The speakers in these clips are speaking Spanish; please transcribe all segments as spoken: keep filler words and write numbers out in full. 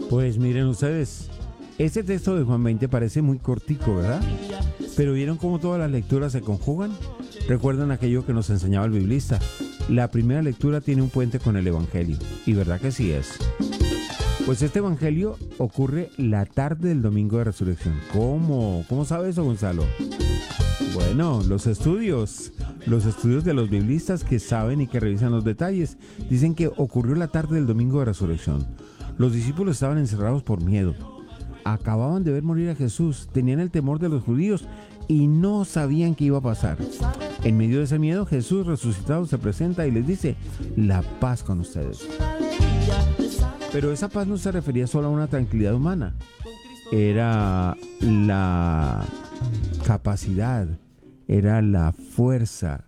Pues miren ustedes, este texto de Juan veinte parece muy cortico, ¿verdad? Pero ¿vieron cómo todas las lecturas se conjugan? ¿Recuerdan aquello que nos enseñaba el biblista? La primera lectura tiene un puente con el Evangelio, y ¿verdad que sí es? Pues este Evangelio ocurre la tarde del domingo de resurrección. ¿Cómo? ¿Cómo sabe eso, Gonzalo? Bueno, los estudios, los estudios de los biblistas que saben y que revisan los detalles, dicen que ocurrió la tarde del domingo de resurrección. Los discípulos estaban encerrados por miedo. Acababan de ver morir a Jesús, tenían el temor de los judíos y no sabían qué iba a pasar. En medio de ese miedo, Jesús resucitado se presenta y les dice: la paz con ustedes. Pero esa paz no se refería solo a una tranquilidad humana. Era la capacidad, era la fuerza,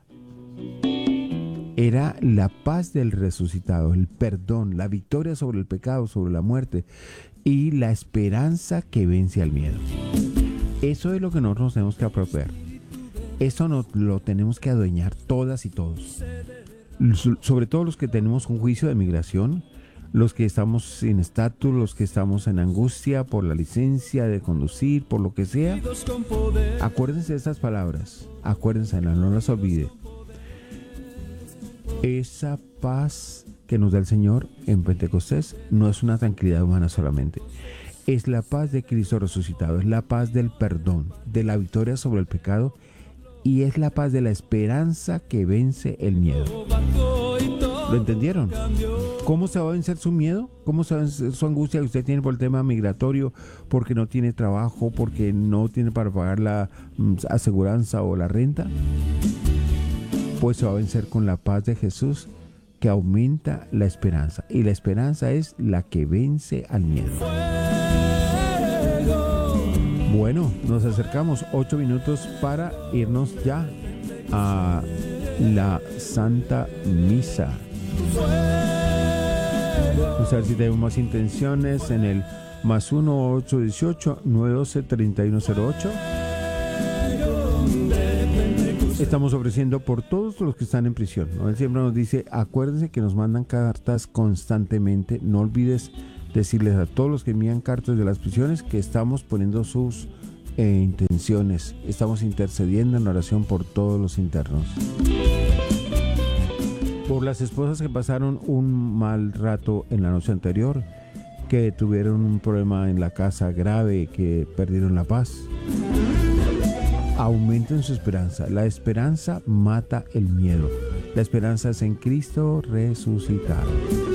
era la paz del resucitado, el perdón, la victoria sobre el pecado, sobre la muerte y la esperanza que vence al miedo. Eso es lo que nosotros tenemos que apropiar. Eso nos lo tenemos que adueñar todas y todos. Sobre todo los que tenemos un juicio de migración, los que estamos sin estatus, los que estamos en angustia por la licencia de conducir, por lo que sea. Acuérdense de estas palabras, acuérdense, no las olvide. Esa paz que nos da el Señor en Pentecostés no es una tranquilidad humana solamente. Es la paz de Cristo resucitado, es la paz del perdón, de la victoria sobre el pecado y es la paz de la esperanza que vence el miedo. ¿Lo entendieron? ¿Cómo se va a vencer su miedo? ¿Cómo se va a vencer su angustia que usted tiene por el tema migratorio? Porque no tiene trabajo, porque no tiene para pagar la mm, aseguranza o la renta. Pues se va a vencer con la paz de Jesús que aumenta la esperanza. Y la esperanza es la que vence al miedo. Bueno, nos acercamos ocho minutos para irnos ya a la Santa Misa. Vamos a ver si tenemos más intenciones en el más uno ocho dieciocho nueve doce treinta y uno cero ocho. Estamos ofreciendo por todos los que están en prisión, ¿no? Él siempre nos dice, acuérdense que nos mandan cartas constantemente. No olvides decirles a todos los que envían cartas de las prisiones que estamos poniendo sus eh, intenciones. Estamos intercediendo en oración por todos los internos. Por las esposas que pasaron un mal rato en la noche anterior, que tuvieron un problema en la casa grave, que perdieron la paz. Aumenten su esperanza. La esperanza mata el miedo. La esperanza es en Cristo resucitado.